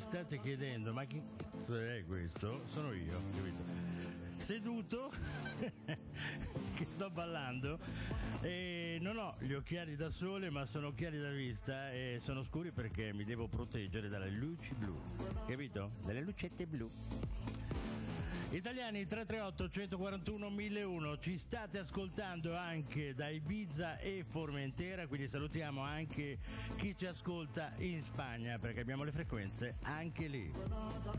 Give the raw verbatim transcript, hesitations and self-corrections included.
state chiedendo, ma chi è questo? Sono io, capito? Seduto, che sto ballando e non ho gli occhiali da sole, ma sono occhiali da vista e sono scuri perché mi devo proteggere dalle luci blu, capito? Dalle lucette blu. Italiani tre tre otto uno quattro uno mille uno, ci state ascoltando anche da Ibiza e Formentera, quindi salutiamo anche chi ci ascolta in Spagna perché abbiamo le frequenze anche lì.